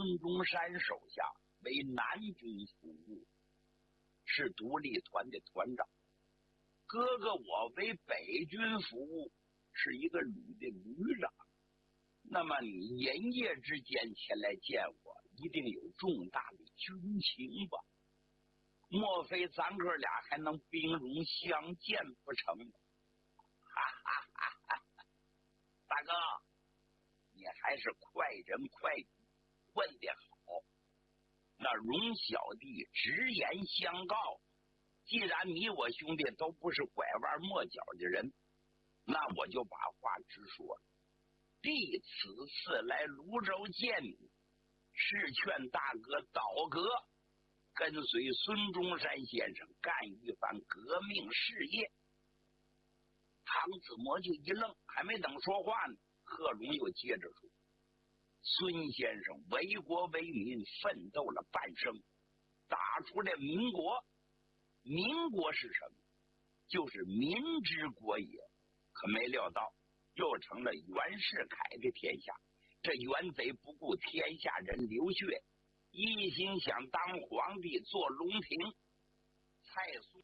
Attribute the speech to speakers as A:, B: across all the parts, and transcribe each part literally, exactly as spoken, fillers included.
A: 孙中山手下为南军服务，是独立团的团长。哥哥我为北军服务，是一个旅的旅长。那么你连夜之间前来见我，一定有重大的军情吧？莫非咱哥俩还能兵戎相见不成？哈哈哈哈！大哥，你还是快人快语，问得好。那荣小弟直言相告，既然你我兄弟都不是拐弯抹角的人，那我就把话直说了。弟此次来泸州见你，是劝大哥倒戈，跟随孙中山先生干一番革命事业。唐子模就一愣，还没等说话呢，贺龙又接着说：孙先生为国为民奋斗了半生，打出了民国。民国是什么？就是民之国也。可没料到又成了袁世凯的天下。这袁贼不顾天下人流血，一心想当皇帝做龙庭。蔡苏。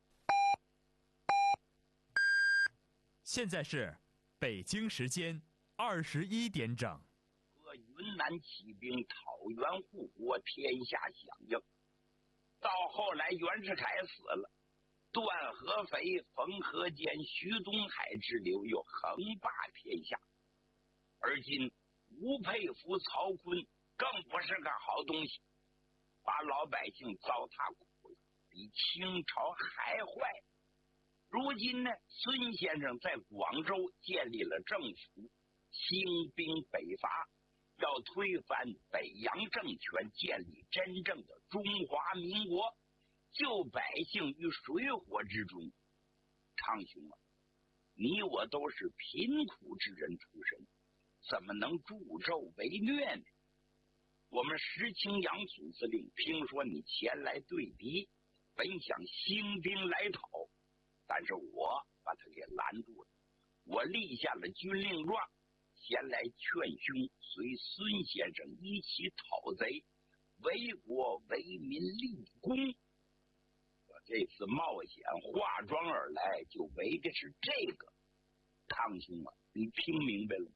B: 现在是北京时间二十一点整。
A: 和云南起兵讨袁护国，天下响应。到后来袁世凯死了，段合肥、冯河间、徐东海之流又横霸天下。而今吴佩孚、曹锟更不是个好东西，把老百姓糟蹋苦了，比清朝还坏。如今呢，孙先生在广州建立了政府，兴兵北伐，要推翻北洋政权，建立真正的中华民国，救百姓于水火之中。昌兄啊，你我都是贫苦之人出身，怎么能助纣为虐呢？我们石青阳总司令听说你前来对敌，本想兴兵来讨，但是我把他给拦住了。我立下了军令状，前来劝兄随孙先生一起讨贼，为国为民立功。我这次冒险化妆而来，就为的是这个。汤兄啊，你听明白了吗？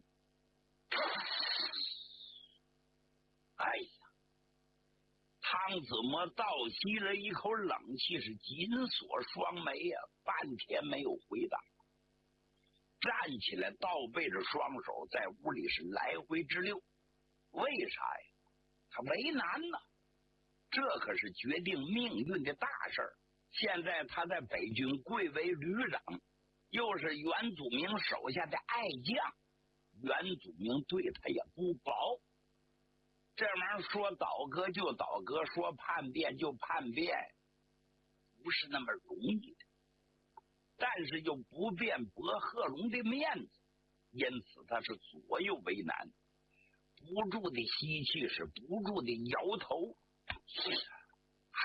A: 哎呀，汤子模倒吸了一口冷气，是紧锁双眉呀、啊，半天没有回答。站起来，倒背着双手，在屋里是来回直溜。为啥呀？他为难呢，这可是决定命运的大事儿。现在他在北军贵为旅长，又是袁祖明手下的爱将，袁祖明对他也不薄。这玩意儿说倒戈就倒戈，说叛变就叛变，不是那么容易的。但是又不便驳贺龙的面子，因此他是左右为难，不住的吸气，是不住的摇头。唉，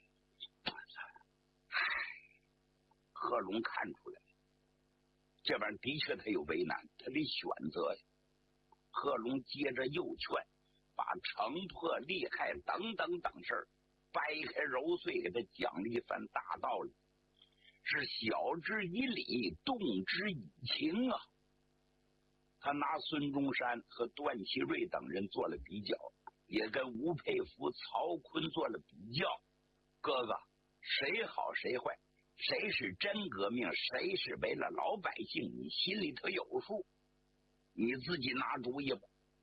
A: 唉，贺龙看出来了，这玩意儿的确他有为难，他得选择呀。贺龙接着又劝，把城破利害等等等事儿掰开揉碎，给他讲了一番大道理。是晓之以理，动之以情啊！他拿孙中山和段祺瑞等人做了比较，也跟吴佩孚、曹锟做了比较。哥哥，谁好谁坏，谁是真革命，谁是为了老百姓，你心里头有数，你自己拿主意吧。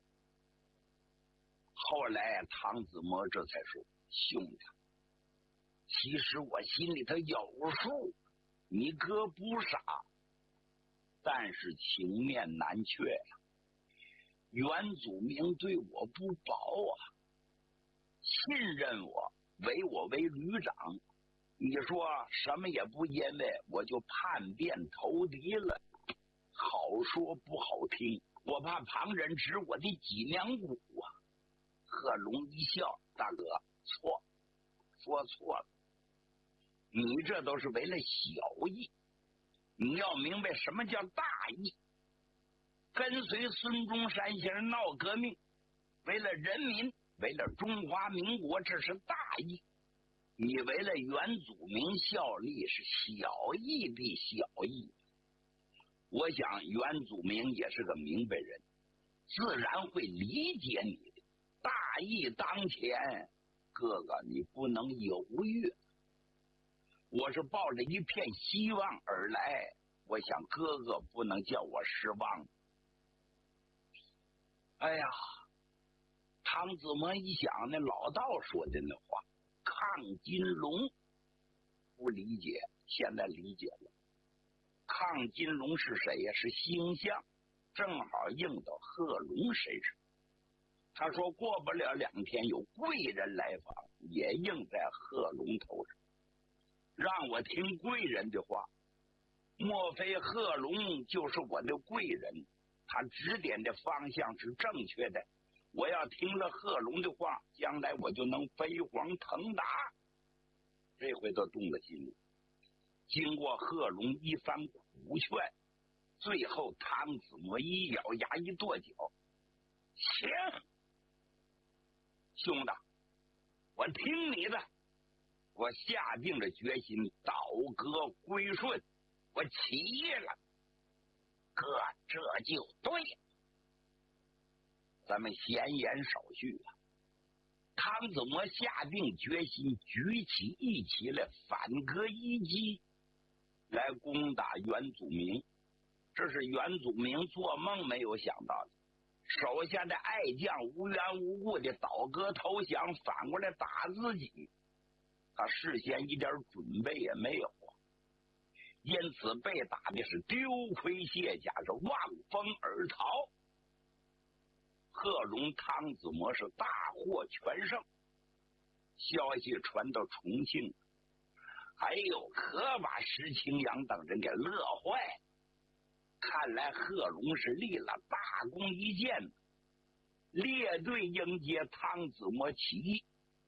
A: 后来唐子模这才说：兄弟，其实我心里头有数，你哥不傻，但是情面难却呀。袁祖明对我不薄啊，信任我，委我为旅长。你说什么也不因为，我就叛变投敌了。好说不好听，我怕旁人指我的脊梁骨啊。贺龙一笑：大哥，错，说错了。你这都是为了小义，你要明白什么叫大义。跟随孙中山先生闹革命，为了人民， 为了中华民国，这是大义；你为了原祖民效力，是小义的小义。我想原祖民也是个明白人，自然会理解你的大义当前，哥哥你不能犹豫。我是抱着一片希望而来，我想哥哥不能叫我失望。哎呀，汤子模一想那老道说的那话，亢金龙不理解，现在理解了。亢金龙是谁呀？是星象，正好应到贺龙身上。他说过不了两天有贵人来访，也应在贺龙头上。让我听贵人的话，莫非贺龙就是我的贵人？他指点的方向是正确的，我要听了贺龙的话，将来我就能飞黄腾达。这回都动了心了。经过贺龙一番苦劝，最后汤子模一咬牙一跺脚，行，兄弟，我听你的。我下定了决心，倒戈归顺，我起义了。哥，这就对了。咱们闲言少叙了。汤子模下定决心，举起一旗来反戈一击，来攻打元祖明。这是元祖明做梦没有想到的。手下的爱将无缘无故的倒戈投降，反过来打自己。他事先一点准备也没有，因此被打的是丢盔卸甲，是望风而逃。贺龙、汤子模是大获全胜。消息传到重庆，哎呦，可把石青阳等人给乐坏。看来贺龙是立了大功一件，列队迎接汤子模起义。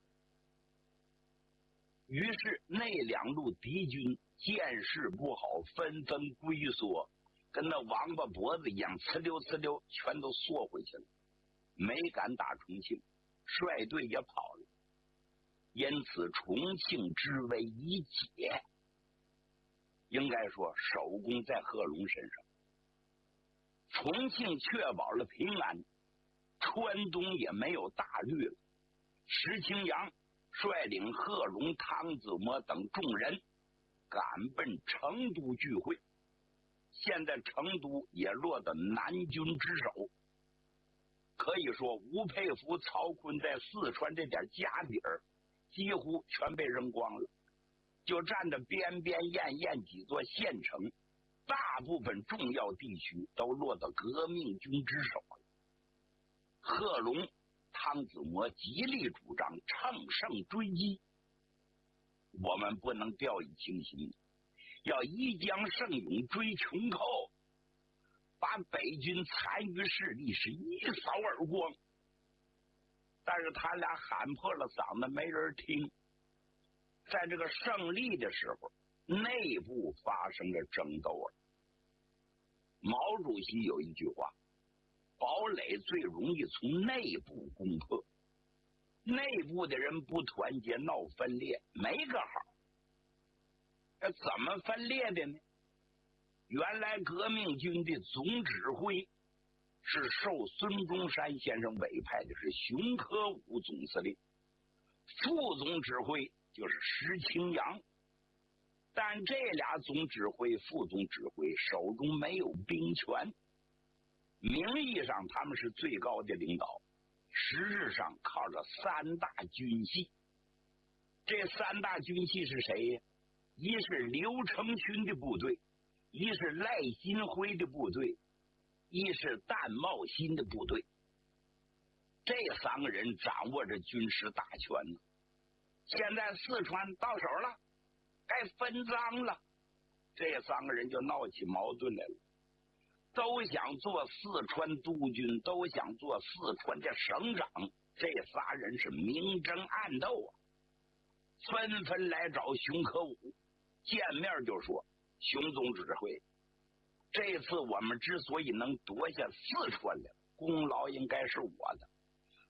A: 于是那两路敌军见势不好，纷纷龟缩，跟那王八脖子一样，呲溜呲溜全都缩回去了，没敢打重庆，率队也跑了。因此重庆之围已解，应该说首功在贺龙身上。重庆确保了平安，川东也没有大虑了。石青阳率领贺龙、汤子模等众人赶奔成都聚会。现在成都也落到南军之手，可以说吴佩孚、曹锟在四川这点家底儿几乎全被扔光了，就占着边边沿沿几座县城，大部分重要地区都落到革命军之手了。贺龙、汤子模极力主张乘胜追击，我们不能掉以轻心，要一将胜勇追穷寇，把北军残余势力是一扫而光。但是他俩喊破了嗓子，没人听。在这个胜利的时候，内部发生了争斗了。毛主席有一句话，堡垒最容易从内部攻破，内部的人不团结，闹分裂，没个好。这怎么分裂的呢？原来革命军的总指挥是受孙中山先生委派的，是熊科武总司令，副总指挥就是石青阳。但这俩总指挥、副总指挥手中没有兵权，名义上他们是最高的领导，实质上靠着三大军系。这三大军系是谁呀？一是刘成勋的部队，一是赖新辉的部队，一是戴茂新的部队。这三个人掌握着军事大权呢。现在四川到手了，该分赃了，这三个人就闹起矛盾来了，都想做四川督军，都想做四川的省长。这仨人是明争暗斗啊，纷纷来找熊科武，见面就说：熊总指挥，这次我们之所以能夺下四川来，功劳应该是我的。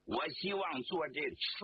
A: 我希望做这次